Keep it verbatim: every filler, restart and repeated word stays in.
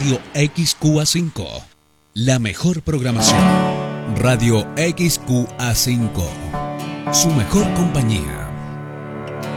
Radio X Q A cinco. La mejor programación. Radio X Q A cinco. Su mejor compañía.